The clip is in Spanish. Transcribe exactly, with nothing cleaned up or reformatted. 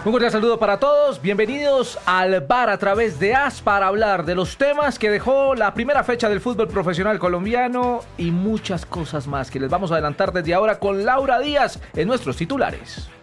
Un cordial saludo para todos, bienvenidos al bar a través de A S para hablar de los temas que dejó la primera fecha del fútbol profesional colombiano y muchas cosas más que les vamos a adelantar desde ahora con Laura Díaz en nuestros titulares.